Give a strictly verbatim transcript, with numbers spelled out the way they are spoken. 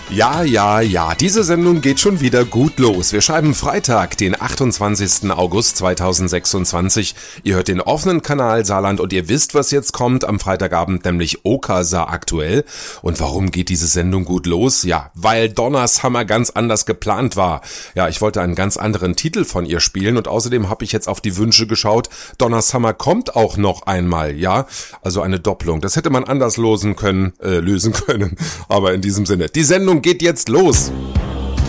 Ja, ja, ja, diese Sendung geht schon wieder gut los. Wir schreiben Freitag, den achtundzwanzigsten August zweitausendsechsundzwanzig. Ihr hört den offenen Kanal Saarland und ihr wisst, was jetzt kommt am Freitagabend, nämlich Okasa aktuell. Und warum geht diese Sendung gut los? Ja, weil Donnershammer ganz anders geplant war. Ja, ich wollte einen ganz anderen Titel von ihr spielen und außerdem habe ich jetzt auf die Wünsche geschaut. Donnershammer kommt auch noch einmal, ja, also eine Doppelung. Das hätte man anders losen können, äh, lösen können, aber in diesem Sinne. Die Sendung geht jetzt los.